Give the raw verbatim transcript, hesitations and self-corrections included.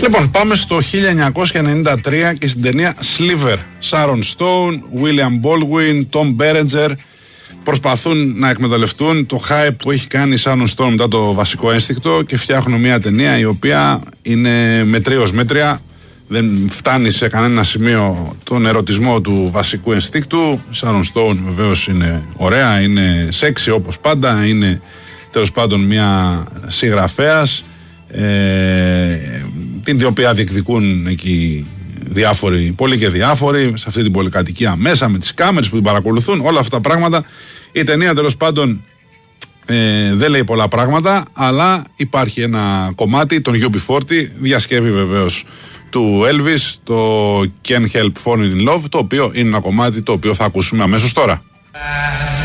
Λοιπόν, πάμε στο χίλια εννιακόσια ενενήντα τρία και στην ταινία Sliver. Sharon Stone, William Baldwin, Tom Berenger προσπαθούν να εκμεταλλευτούν το hype που έχει κάνει η Sharon Stone μετά το Βασικό Ένστικτο και φτιάχνουν μια ταινία η οποία είναι μετρίως μέτρια. Δεν φτάνει σε κανένα σημείο τον ερωτισμό του Βασικού Ενστίκτου. Sharon Stone βεβαίως είναι ωραία, είναι σεξι όπως πάντα, είναι τέλος πάντων μια συγγραφέας, ε, την οποία διεκδικούν εκεί διάφοροι, πολλοί και διάφοροι, σε αυτή την πολυκατοικία μέσα, με τις κάμερες που την παρακολουθούν, όλα αυτά τα πράγματα. Η ταινία τέλος πάντων ε, δεν λέει πολλά πράγματα, αλλά υπάρχει ένα κομμάτι, τον γιου μπι φορτί, διασκεύει βεβαίως του Elvis, το Can't Help Falling in Love, το οποίο είναι ένα κομμάτι το οποίο θα ακούσουμε αμέσως τώρα.